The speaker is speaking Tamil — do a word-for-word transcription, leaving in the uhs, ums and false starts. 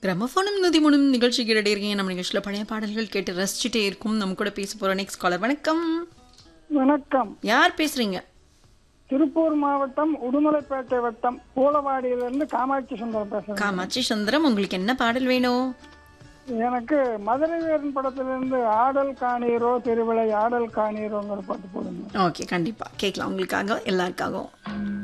கிராமஃபோனும் நதிமுனும் நிகழ்ச்சி கேட்டுட்டே இருக்கீங்க. நம்ம நிகழ்ச்சியில் பழைய பாடல்கள் கேட்டு ரசிச்சுட்டே இருக்கும். நம்ம கூட பேச போகிற நெக்ஸ்ட் காலர். வணக்கம். வணக்கம். யார் பேசுறீங்க? திருப்பூர் மாவட்டம் உடுமலைப்பேட்டை வட்டம் பூலவாடியிலிருந்து காமாட்சி சுந்தரம் பேசுறேன். காமாட்சி சுந்தரம், உங்களுக்கு என்ன பாடல் வேணும்? எனக்கு மதுரை வீரன் படத்திலிருந்து ஆடல் காணீரோ திருவிழை ஆடல் காணீரோங்கிற பாட்டு போடுங்க. ஓகே, கண்டிப்பா கேட்கலாம். உங்களுக்காக எல்லாருக்காகவும்.